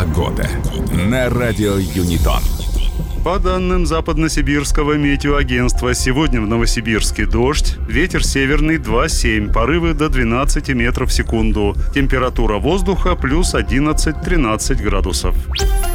Погода на радио Юнитон. По данным Западносибирского метеоагентства, сегодня в Новосибирске дождь, ветер северный 2,7, порывы до 12 метров в секунду. Температура воздуха плюс 11-13 градусов.